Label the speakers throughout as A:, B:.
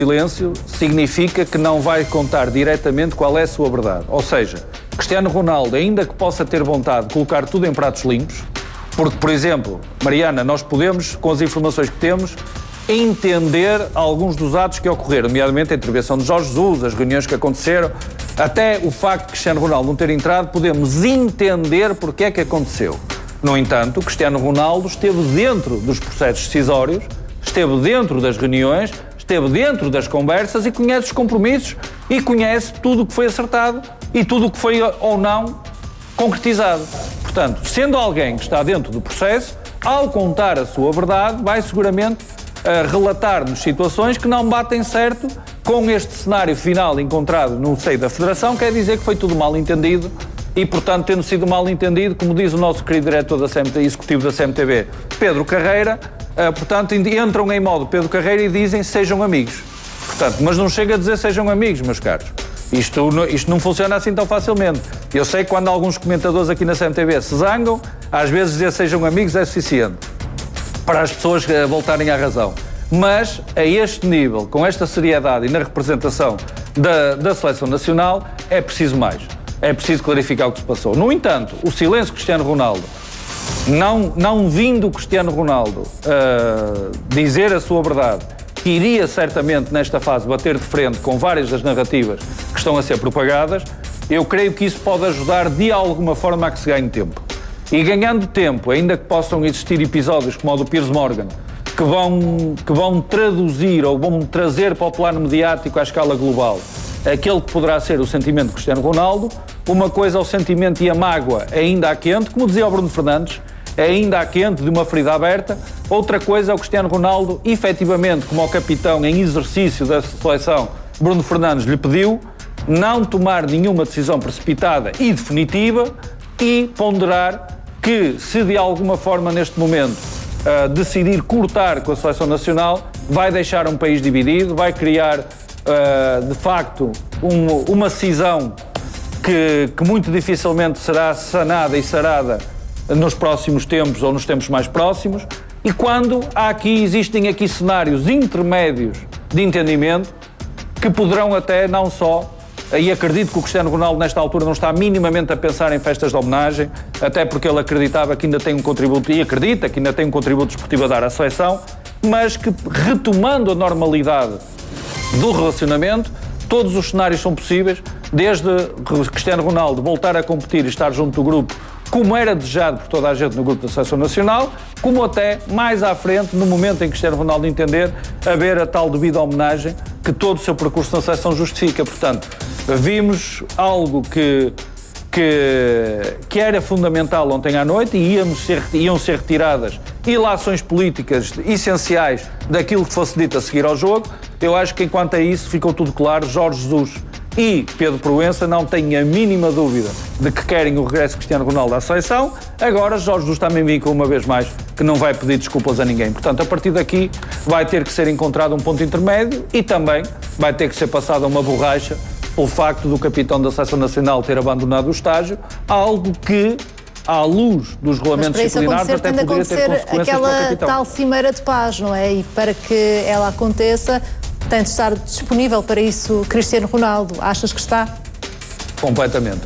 A: silêncio significa que não vai contar diretamente qual é a sua verdade. Ou seja, Cristiano Ronaldo, ainda que possa ter vontade de colocar tudo em pratos limpos, porque, por exemplo, Mariana, nós podemos, com as informações que temos, entender alguns dos atos que ocorreram, nomeadamente a intervenção de Jorge Jesus, as reuniões que aconteceram, até o facto de Cristiano Ronaldo não ter entrado, podemos entender porque é que aconteceu. No entanto, Cristiano Ronaldo esteve dentro dos processos decisórios, esteve dentro das reuniões, esteve dentro das conversas e conhece os compromissos e conhece tudo o que foi acertado e tudo o que foi ou não concretizado. Portanto, sendo alguém que está dentro do processo, ao contar a sua verdade, vai seguramente relatar-nos situações que não batem certo com este cenário final encontrado no seio da Federação, quer dizer que foi tudo mal entendido e, portanto, tendo sido mal entendido, como diz o nosso querido diretor da executivo da CMTV, Pedro Carreira, portanto, entram em modo Pedro Carreira e dizem sejam amigos. Portanto, mas não chega a dizer sejam amigos, meus caros. Isto não funciona assim tão facilmente. Eu sei que quando alguns comentadores aqui na CMTV se zangam, às vezes dizer sejam amigos é suficiente para as pessoas voltarem à razão. Mas, a este nível, com esta seriedade e na representação da Seleção Nacional, é preciso mais. É preciso clarificar o que se passou. No entanto, o silêncio de Cristiano Ronaldo, não vindo Cristiano Ronaldo dizer a sua verdade, que iria certamente nesta fase bater de frente com várias das narrativas que estão a ser propagadas, eu creio que isso pode ajudar de alguma forma a que se ganhe tempo. E ganhando tempo, ainda que possam existir episódios como o do Piers Morgan, que vão traduzir ou vão trazer para o plano mediático à escala global aquele que poderá ser o sentimento de Cristiano Ronaldo, uma coisa é o sentimento e a mágoa ainda à quente, como dizia o Bruno Fernandes, ainda à quente de uma ferida aberta. Outra coisa é o Cristiano Ronaldo, efetivamente, como o capitão em exercício da seleção, Bruno Fernandes lhe pediu, não tomar nenhuma decisão precipitada e definitiva e ponderar que, se de alguma forma neste momento decidir cortar com a Seleção Nacional, vai deixar um país dividido, vai criar, de facto, uma cisão que muito dificilmente será sanada e sarada nos próximos tempos ou nos tempos mais próximos, e quando existem aqui cenários intermédios de entendimento que poderão até não só, e acredito que o Cristiano Ronaldo nesta altura não está minimamente a pensar em festas de homenagem, até porque ele acreditava que ainda tem um contributo, e acredita que ainda tem um contributo desportivo a dar à seleção, mas que, retomando a normalidade do relacionamento, todos os cenários são possíveis, desde Cristiano Ronaldo voltar a competir e estar junto do grupo, como era desejado por toda a gente no grupo da Seleção Nacional, como até mais à frente, no momento em que Cristiano Ronaldo entender, haver a tal devida homenagem que todo o seu percurso na seleção justifica. Portanto, vimos algo que era fundamental ontem à noite e iam ser retiradas ilações políticas essenciais daquilo que fosse dito a seguir ao jogo. Eu acho que, enquanto a isso, ficou tudo claro. Jorge Jesus e Pedro Proença não têm a mínima dúvida de que querem o regresso de Cristiano Ronaldo à seleção. Agora, Jorge Jesus também vincula uma vez mais que não vai pedir desculpas a ninguém. Portanto, a partir daqui vai ter que ser encontrado um ponto intermédio e também vai ter que ser passada uma borracha pelo facto do capitão da Seleção Nacional ter abandonado o estágio, algo que, à luz dos regulamentos disciplinares, até poderia ter consequências para o
B: aquela
A: capitão.
B: Tal cimeira de paz, não é? E para que ela aconteça, tem de estar disponível para isso Cristiano Ronaldo. Achas que está?
A: Completamente.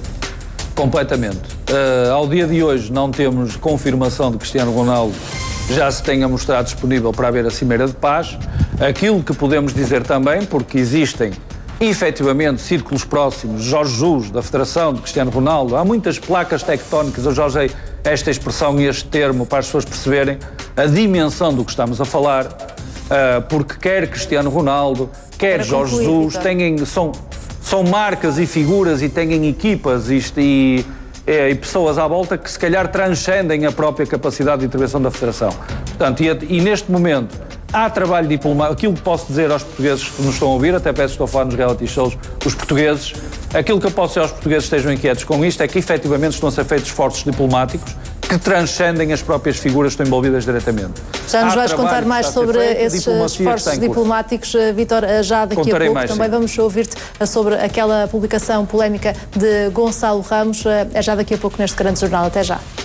A: Ao dia de hoje não temos confirmação de que Cristiano Ronaldo já se tenha mostrado disponível para haver a cimeira de paz. Aquilo que podemos dizer também, porque existem efetivamente círculos próximos, Jorge Jesus, da Federação, de Cristiano Ronaldo, há muitas placas tectónicas, eu já usei esta expressão e este termo para as pessoas perceberem a dimensão do que estamos a falar, porque quer Cristiano Ronaldo, quer Jorge Jesus, são marcas e figuras e têm equipas e pessoas à volta que se calhar transcendem a própria capacidade de intervenção da Federação. Portanto, e neste momento há trabalho diplomático. Aquilo que posso dizer aos portugueses que nos estão a ouvir, até peço que estou a falar nos reality shows, os portugueses, aquilo que eu posso dizer aos portugueses que estejam inquietos com isto é que efetivamente estão a ser feitos esforços diplomáticos que transcendem as próprias figuras que estão envolvidas diretamente.
B: Já nos vais contar mais sobre esses esforços diplomáticos, Vítor, já daqui a pouco. Também vamos ouvir-te sobre aquela publicação polémica de Gonçalo Ramos, já daqui a pouco neste grande jornal. Até já.